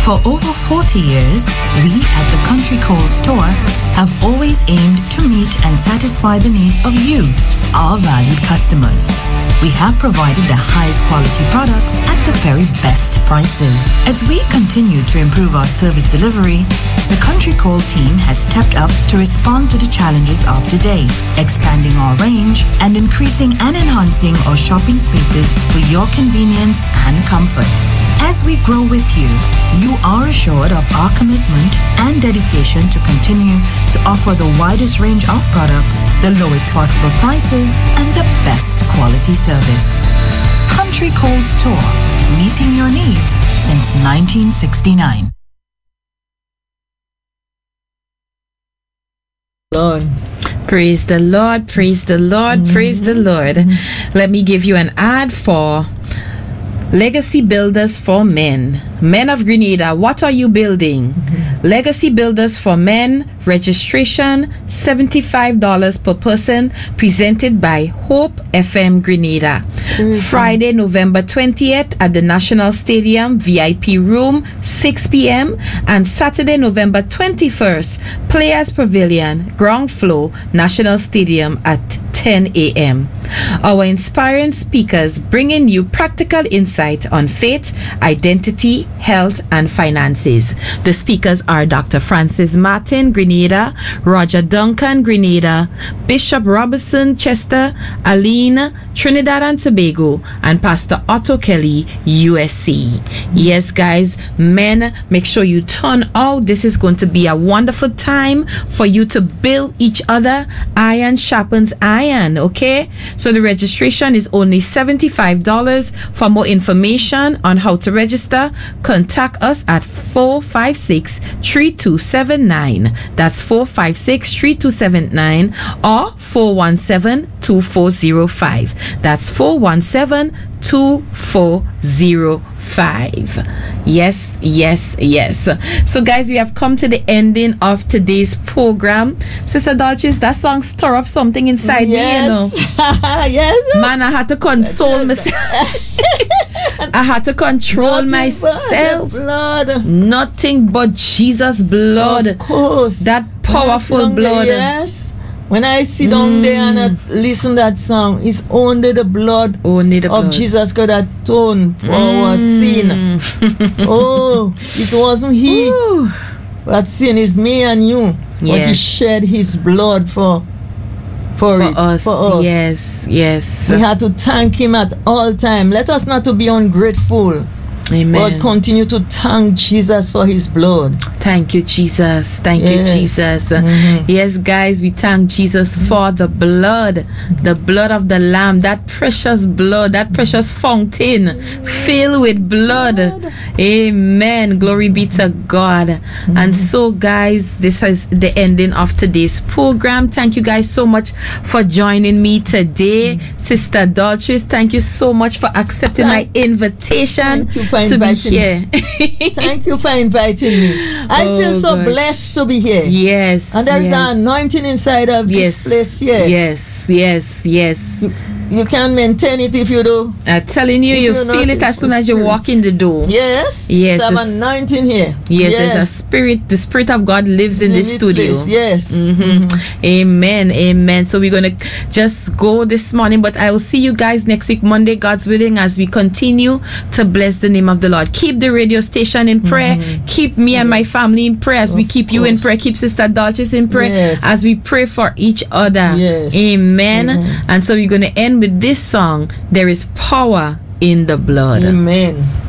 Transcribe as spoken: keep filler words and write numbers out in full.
For over forty years, we at the Country Coal Store have always aimed to meet and satisfy the needs of you, our valued customers. We have provided the highest quality products at the very best prices. As we continue to improve our service delivery, the Country Coal team has stepped up to respond to the challenges of today, expanding our range and increasing and enhancing our shopping spaces for your convenience and comfort. As we grow with you, you are assured of our commitment and dedication to continue to offer the widest range of products, the lowest possible prices, and the best quality service. Country Coal Store, meeting your needs since nineteen sixty-nine. Lord. Praise the Lord, praise the Lord, mm-hmm. praise the Lord. Mm-hmm. Let me give you an ad for Legacy Builders for Men. Men of Grenada, what are you building? Mm-hmm. Legacy Builders for Men, registration seventy-five dollars per person, presented by Hope F M Grenada. Mm-hmm. Friday, November twentieth at the National Stadium, V I P room, six p.m. and Saturday, November twenty-first, Players Pavilion, ground floor, National Stadium at ten a.m. Our inspiring speakers bringing you practical insight on faith, identity, health, and finances. The speakers are Doctor Francis Martin, Grenada, Roger Duncan, Grenada, Bishop Robertson, Chester, Aline, Trinidad and Tobago, and Pastor Otto Kelly, U S C. Yes, guys, men, make sure you turn out. This is going to be a wonderful time for you to build each other. Iron sharpens iron, okay? So the registration is only seventy-five dollars. For more information on how to register, contact us at four five six, three two seven nine. That's four five six, three two seven nine or four one seven, two four zero five. That's four one seven, two four zero five. Yes, yes, yes. So guys, we have come to the ending of today's program. Sister Dolchis, that song stir up something inside yes. me, you know. Yes. Man, I had to console myself. I had to control Nothing myself. But blood. Nothing but Jesus' blood. Of course. That powerful blood. Yes. When I sit down mm. there and I listen that song, it's only the blood only the of blood. Jesus could atone for mm. our sin. Oh, it wasn't He. Ooh. That sin is me and you. Yes. But He shed His blood for for, for it, us. For us. Yes, yes. We had to thank Him at all time. Let us not to be ungrateful. Amen. But continue to thank Jesus for His blood. Thank you, Jesus. Thank yes. you, Jesus. Mm-hmm. Yes, guys, we thank Jesus for the blood, the blood of the Lamb, that precious blood, that precious fountain filled with blood. Amen. Glory be to God. Mm-hmm. And so, guys, this is the ending of today's program. Thank you guys so much for joining me today. Mm-hmm. Sister Dolchis, thank you so much for accepting thank, my invitation. Thank you for to inviting be here. Me. Thank you for inviting me. I oh, feel so gosh. blessed to be here. Yes. And there is yes. an anointing inside of yes. this place here. Yes, yes, yes. You can't maintain it if you do. I'm telling you, you, you feel it as soon as you walk in the door. Yes. Yes. There's an anointing here. Yes, yes, there's a spirit. The Spirit of God lives in, in this studio. Place. Yes. Mm-hmm. Mm-hmm. Amen. Amen. So we're going to just go this morning, but I will see you guys next week, Monday, God's willing, as we continue to bless the name of the Lord. Keep the radio station in prayer. Mm-hmm. Keep me yes. and my family in prayer as of we keep course. you in prayer. Keep Sister Dolchis in prayer yes. as we pray for each other. Yes. Amen. Mm-hmm. And so we're going to end with this song. There is power in the blood. Amen.